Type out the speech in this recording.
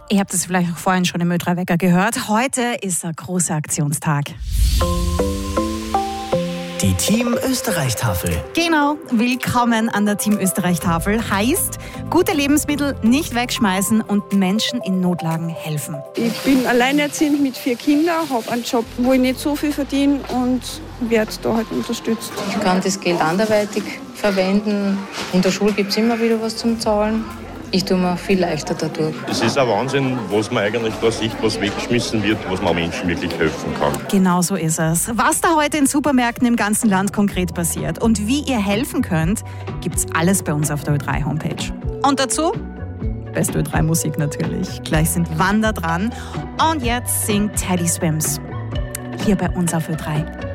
Ihr habt es vielleicht auch vorhin schon im Ö3-Wecker gehört. Heute ist ein großer Aktionstag. Die Team Österreich-Tafel. Genau, willkommen an der Team Österreich-Tafel. Heißt, gute Lebensmittel nicht wegschmeißen und Menschen in Notlagen helfen. Ich bin alleinerziehend mit 4 Kindern, habe einen Job, wo ich nicht so viel verdiene und werde da halt unterstützt. Ich kann das Geld anderweitig verwenden. In der Schule gibt es immer wieder was zum Zahlen. Ich tue mir viel leichter dadurch. Es ist ein Wahnsinn, was man eigentlich da sieht, was weggeschmissen wird, was man Menschen wirklich helfen kann. Genau so ist es. Was da heute in Supermärkten im ganzen Land konkret passiert und wie ihr helfen könnt, gibt's alles bei uns auf der Ö3-Homepage. Und dazu beste Ö3-Musik natürlich. Gleich sind Wander dran und jetzt singt Teddy Swims hier bei uns auf Ö3.